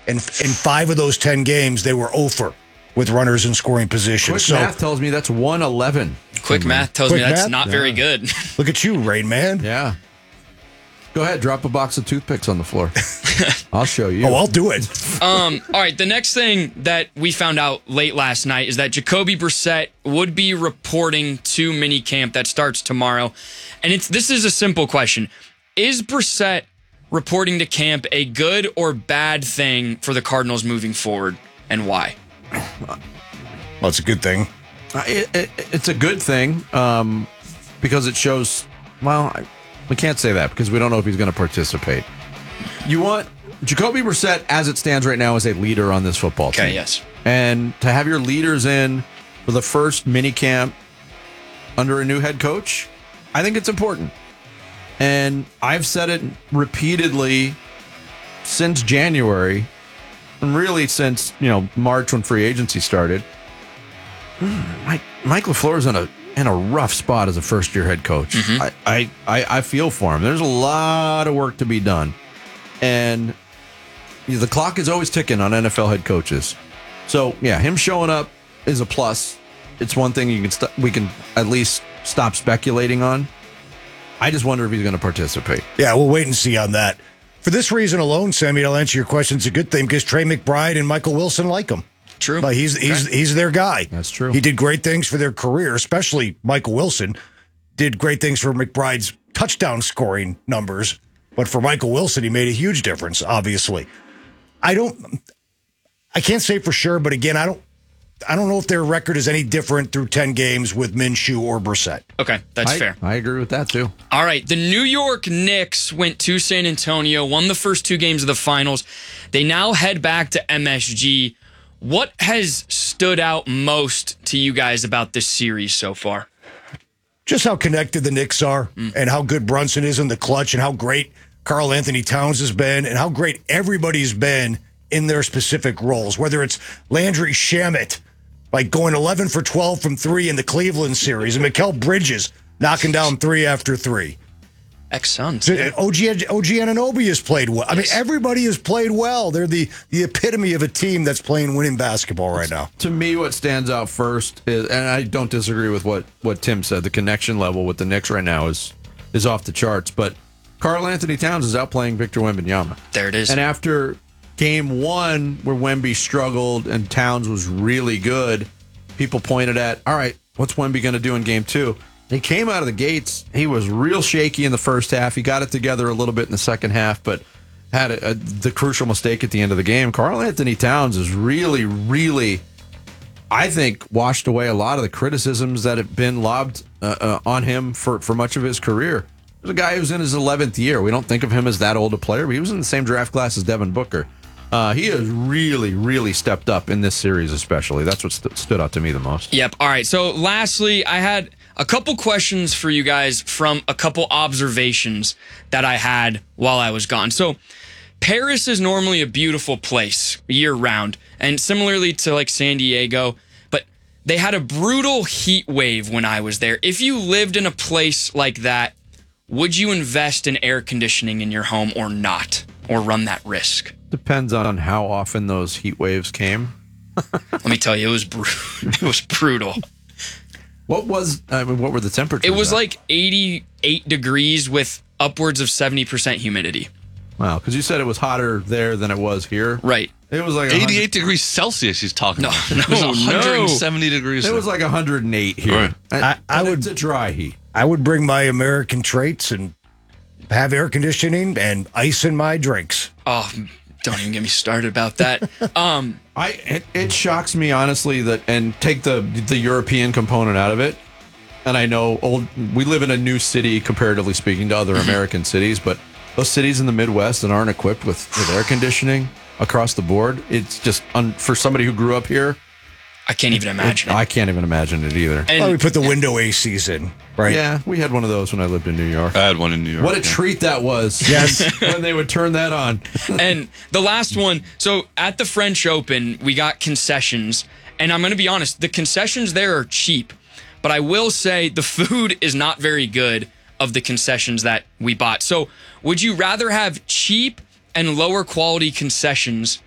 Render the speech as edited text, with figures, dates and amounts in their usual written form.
And in 5 of those 10 games, they were over with runners in scoring position. Quick math tells me that's 111. Quick math tells me that's not very good. Look at you, Rain Man. Yeah. Go ahead, drop a box of toothpicks on the floor. I'll show you. Oh, I'll do it. All right, the next thing that we found out late last night is that Jacoby Brissett would be reporting to minicamp that starts tomorrow. And this is a simple question. Is Brissett reporting to camp a good or bad thing for the Cardinals moving forward, and why? Well, it's a good thing. It's a good thing because it shows, we can't say that because we don't know if he's going to participate. You want Jacoby Brissett, as it stands right now, is a leader on this football team. Okay, yes. And to have your leaders in for the first mini camp under a new head coach, I think it's important. And I've said it repeatedly since January, and really since March when free agency started. Mike LaFleur is in a rough spot as a first-year head coach. Mm-hmm. I feel for him. There's a lot of work to be done. And the clock is always ticking on NFL head coaches. So, yeah, him showing up is a plus. It's one thing we can at least stop speculating on. I just wonder if he's going to participate. Yeah, we'll wait and see on that. For this reason alone, Sammy, I'll answer your question. It's a good thing because Trey McBride and Michael Wilson like him. True. But he's their guy. That's true. He did great things for their career, especially Michael Wilson did great things for McBride's touchdown scoring numbers. But for Michael Wilson, he made a huge difference, obviously. I can't say for sure, but again, I don't know if their record is any different through 10 games with Minshew or Brissett. Okay, that's fair. I agree with that, too. All right, the New York Knicks went to San Antonio, won the first 2 games of the finals. They now head back to MSG. What has stood out most to you guys about this series so far? Just how connected the Knicks are and how good Brunson is in the clutch and how great Karl Anthony Towns has been and how great everybody's been in their specific roles, whether it's Landry Shamet, like going 11 for 12 from 3 in the Cleveland series, and Mikal Bridges knocking down 3 after 3. Ex-Suns. OG Anunoby has played well. I mean, everybody has played well. They're the epitome of a team that's playing winning basketball right now. To me, what stands out first is, and I don't disagree with what Tim said, the connection level with the Knicks right now is off the charts. But Karl Anthony Towns is outplaying Victor Wembanyama. There it is. And after game 1, where Wemby struggled and Towns was really good, people pointed at, all right, what's Wemby going to do in game 2? He came out of the gates. He was real shaky in the first half. He got it together a little bit in the second half, but had the crucial mistake at the end of the game. Karl Anthony Towns is really, really, I think, washed away a lot of the criticisms that have been lobbed on him for much of his career. There's a guy who's in his 11th year. We don't think of him as that old a player, but he was in the same draft class as Devin Booker. He has really, really stepped up in this series especially. That's what stood out to me the most. Yep. All right. So lastly, I had a couple questions for you guys from a couple observations that I had while I was gone. So Paris is normally a beautiful place year round, and similarly to like San Diego, but they had a brutal heat wave when I was there. If you lived in a place like that, would you invest in air conditioning in your home or not, or run that risk? Depends on how often those heat waves came. Let me tell you, it was brutal. What were the temperatures? It was like 88 degrees with upwards of 70% humidity. Wow, because you said it was hotter there than it was here. Right. It was like 88 degrees Celsius he's talking about. It was 170 degrees. It was like 108 here. Right. It's a dry heat. I would bring my American traits and have air conditioning and ice in my drinks. Oh, don't even get me started about that. It shocks me honestly that, and take the European component out of it. And I know we live in a new city comparatively speaking to other American cities, but those cities in the Midwest that aren't equipped with air conditioning across the board, it's just for somebody who grew up here. I can't even imagine it. I can't even imagine it either. We put the window ACs in, right? Yeah, we had one of those when I lived in New York. I had one in New York. What a treat that was. Yes. When they would turn that on. And the last one, so at the French Open, we got concessions. And I'm going to be honest, the concessions there are cheap. But I will say the food is not very good of the concessions that we bought. So would you rather have cheap and lower quality concessions